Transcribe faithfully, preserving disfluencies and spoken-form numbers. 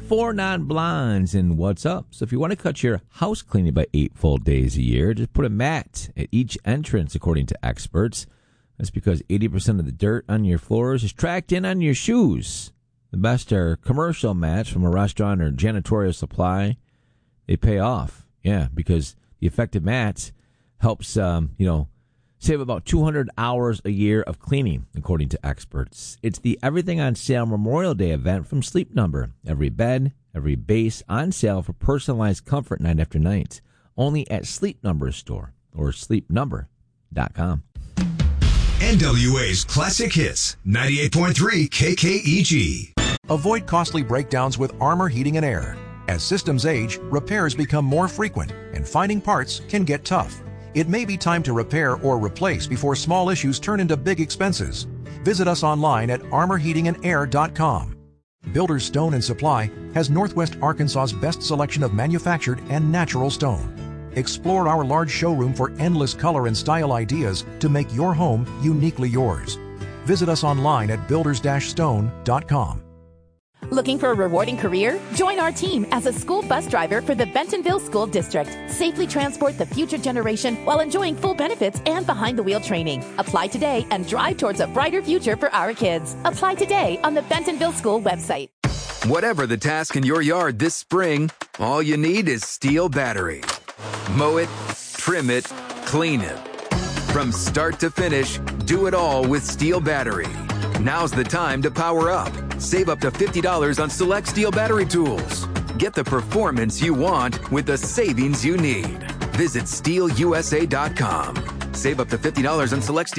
Four non-blondes and what's up. So if you want to cut your house cleaning by eight full days a year, just put a mat at each entrance, according to experts. That's because eighty percent of the dirt on your floors is tracked in on your shoes. The best are commercial mats from a restaurant or janitorial supply. They pay off, yeah, because the effective mats helps, um, you know, save about two hundred hours a year of cleaning, according to experts. It's the Everything on Sale Memorial Day event from Sleep Number. Every bed, every base on sale for personalized comfort night after night. Only at Sleep Number store or sleep number dot com. N W A's Classic Hits, ninety-eight point three K K E G. Avoid costly breakdowns with Armor Heating and Air. As systems age, repairs become more frequent, and finding parts can get tough. It may be time to repair or replace before small issues turn into big expenses. Visit us online at armor heating and air dot com. Builders Stone and Supply has Northwest Arkansas's best selection of manufactured and natural stone. Explore our large showroom for endless color and style ideas to make your home uniquely yours. Visit us online at builders stone dot com. Looking for a rewarding career? Join our team as a school bus driver for the Bentonville School District. Safely transport the future generation while enjoying full benefits and behind-the-wheel training. Apply today and drive towards a brighter future for our kids. Apply today on the Bentonville School website. Whatever the task in your yard this spring, all you need is Steel Battery. Mow it, trim it, clean it. From start to finish, do it all with Steel Battery. Now's the time to power up. Save up to fifty dollars on select Steel battery tools. Get the performance you want with the savings you need. Visit steel u s a dot com. Save up to fifty dollars on select Steel